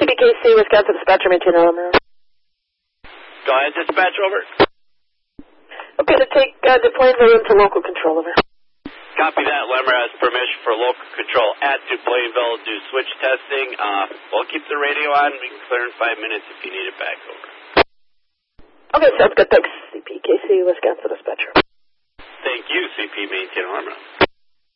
CPKC, Wisconsin Dispatcher, maintain Alamero. Go ahead, dispatch, over. Okay, to take the Plainville into local control, over. Copy that. Lemmer has permission for local control at Plainville to do switch testing. We'll keep the radio on. We can clear in 5 minutes if you need it back, over. Okay, sounds good. Thanks, CPKC, Wisconsin Dispatcher. Thank you, CP, maintain Alamero.